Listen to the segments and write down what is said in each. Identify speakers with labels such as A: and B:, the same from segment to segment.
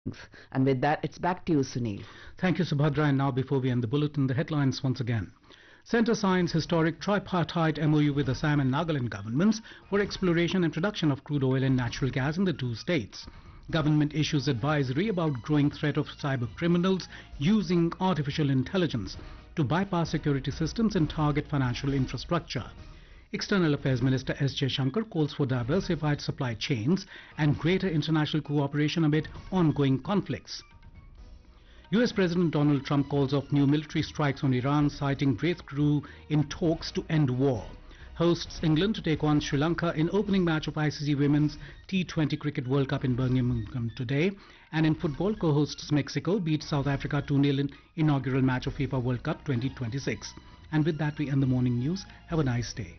A: And with that, it's back to you, Sunil.
B: Thank you, Subhadra. And now, before we end the bulletin, the headlines once again. Centre signs historic tripartite MOU with Assam and Nagaland governments for exploration and production of crude oil and natural gas in the two states. Government issues advisory about growing threat of cyber criminals using artificial intelligence to bypass security systems and target financial infrastructure. External Affairs Minister S. Jaishankar calls for diversified supply chains and greater international cooperation amid ongoing conflicts. US President Donald Trump calls off new military strikes on Iran, citing breakthrough in talks to end war. Hosts England to take on Sri Lanka in opening match of ICC Women's T20 Cricket World Cup in Birmingham today. And in football, co-hosts Mexico beat South Africa 2-0 in inaugural match of FIFA World Cup 2026. And with that, we end the morning news. Have a nice day.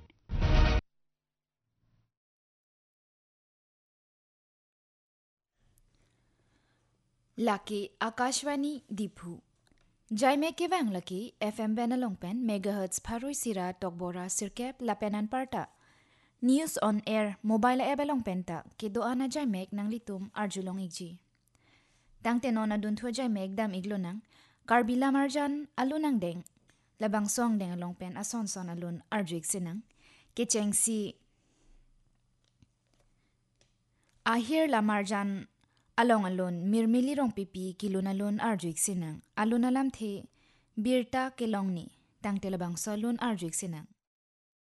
C: Lucky Akashwani Diphu Jaime Kevang Lucky FM Benalongpen Megahertz Paroi Sira Tokbora Sirkep Lapenan Parta News on Air Mobile Ebelong Penta Kidoana Jaimek Nang Litum Arjulong Igji Tang Tenona Duntua Jaimek Dam Iglonang Karbila Marjan Alunang Deng Labang Song Deng Alongpen Asonson Alun Arjuik Sinang Kicheng Si Ahir La Marjan Along alon mirmili rong pipi kiluna lon arjuik sinang alun alam the birta kelong ni tang telabang salon arjuik sinang